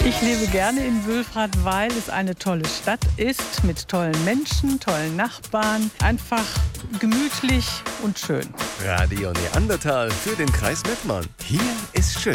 Ich lebe gerne in Wülfrath, weil es eine tolle Stadt ist, mit tollen Menschen, tollen Nachbarn, einfach gemütlich und schön. Radio Neandertal für den Kreis Mettmann. Hier ist schön.